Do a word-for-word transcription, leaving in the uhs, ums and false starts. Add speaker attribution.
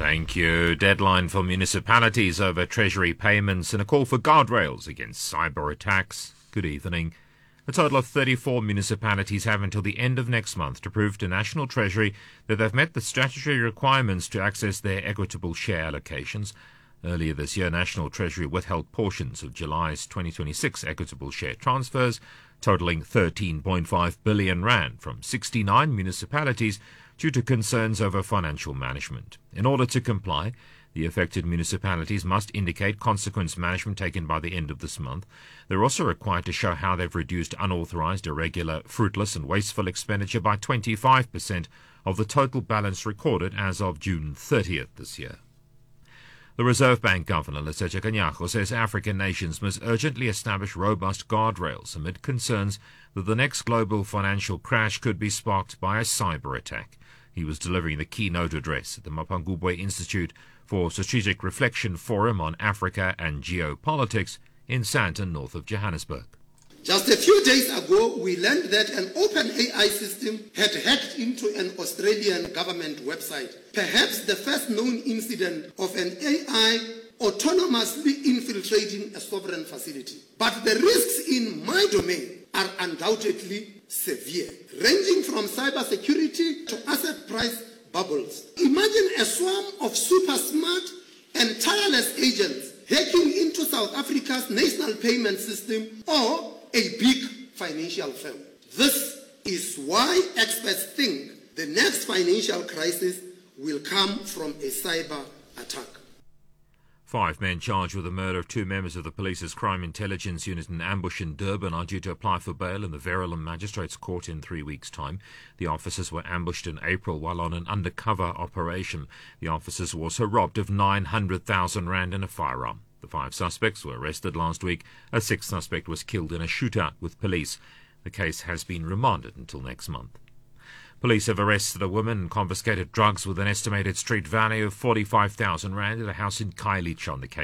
Speaker 1: Thank you. Deadline for municipalities over Treasury payments and a call for guardrails against cyber attacks. Good evening. A total of thirty-four municipalities have until the end of next month to prove to National Treasury that they've met the statutory requirements to access their equitable share allocations. Earlier this year, National Treasury withheld portions of July's twenty twenty-six equitable share transfers, totaling thirteen point five billion rand from sixty-nine municipalities due to concerns over financial management. In order to comply, the affected municipalities must indicate consequence management taken by the end of this month. They're also required to show how they've reduced unauthorized, irregular, fruitless and wasteful expenditure by twenty-five percent of the total balance recorded as of June thirtieth this year. The Reserve Bank Governor, Lesetja Kganyago, says African nations must urgently establish robust guardrails amid concerns that the next global financial crash could be sparked by a cyber attack. He was delivering the keynote address at the Mapungubwe Institute for Strategic Reflection Forum on Africa and Geopolitics in Sandton, north of Johannesburg.
Speaker 2: Just a few days ago, we learned that an open A I system had hacked into an Australian government website, perhaps the first known incident of an A I autonomously infiltrating a sovereign facility. But the risks in my domain are undoubtedly severe, ranging from cybersecurity to asset price bubbles. Imagine a swarm of super smart and tireless agents hacking into South Africa's national payment system or a big financial firm. This is why experts think the next financial crisis will come from a cyber attack.
Speaker 1: Five men charged with the murder of two members of the police's crime intelligence unit in ambush in Durban are due to apply for bail in the Verulam Magistrates Court in three weeks' time. The officers were ambushed in April while on an undercover operation. The officers were also robbed of nine hundred thousand rand and a firearm. The five suspects were arrested last week. A sixth suspect was killed in a shootout with police. The case has been remanded until next month. Police have arrested a woman and confiscated drugs with an estimated street value of forty-five thousand rand at a house in Khayelitsha on the Cape.